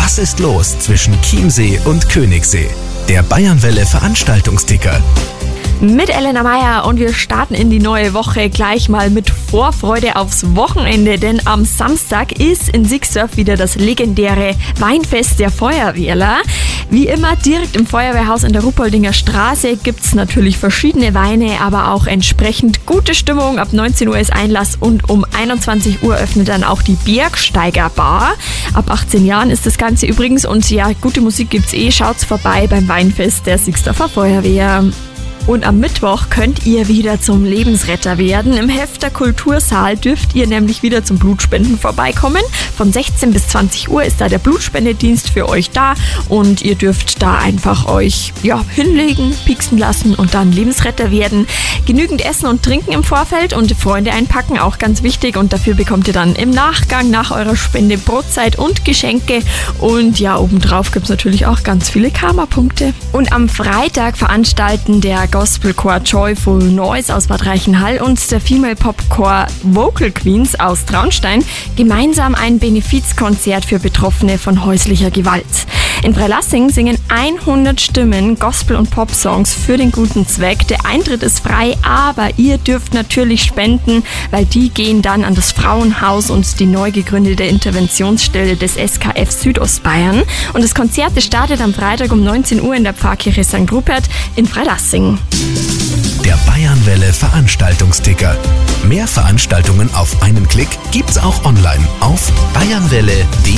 Was ist los zwischen Chiemsee und Königssee? Der Bayernwelle Veranstaltungsticker. Mit Elena Meyer und wir starten in die neue Woche gleich mal mit Vorfreude aufs Wochenende, denn am Samstag ist in Sixdorf wieder das legendäre Weinfest der Feuerwehrler. Wie immer direkt im Feuerwehrhaus in der Ruppoldinger Straße gibt's natürlich verschiedene Weine, aber auch entsprechend gute Stimmung. Ab 19 Uhr ist Einlass und um 21 Uhr öffnet dann auch die Bergsteigerbar. Ab 18 Jahren ist das Ganze übrigens und ja, gute Musik gibt's Schaut's vorbei beim Weinfest der Sixdorfer Feuerwehr. Und am Mittwoch könnt ihr wieder zum Lebensretter werden. Im Hefter Kultursaal dürft ihr nämlich wieder zum Blutspenden vorbeikommen. Von 16 bis 20 Uhr ist da der Blutspendedienst für euch da und ihr dürft da einfach euch hinlegen, pieksen lassen und dann Lebensretter werden. Genügend Essen und Trinken im Vorfeld und Freunde einpacken, auch ganz wichtig. Und dafür bekommt ihr dann im Nachgang nach eurer Spende Brotzeit und Geschenke. Und ja, obendrauf gibt es natürlich auch ganz viele Karma-Punkte. Und am Freitag veranstalten der Gospelchor Joyful Noise aus Bad Reichenhall und der Female Pop Chor Vocal Queens aus Traunstein gemeinsam ein Benefizkonzert für Betroffene von häuslicher Gewalt. In Freilassing singen 100 Stimmen Gospel- und Pop-Songs für den guten Zweck. Der Eintritt ist frei, aber ihr dürft natürlich spenden, weil die gehen dann an das Frauenhaus und die neu gegründete Interventionsstelle des SKF Südostbayern. Und das Konzert startet am Freitag um 19 Uhr in der Pfarrkirche St. Rupert in Freilassing. Der Bayernwelle Veranstaltungsticker. Mehr Veranstaltungen auf einen Klick gibt's auch online auf bayernwelle.de.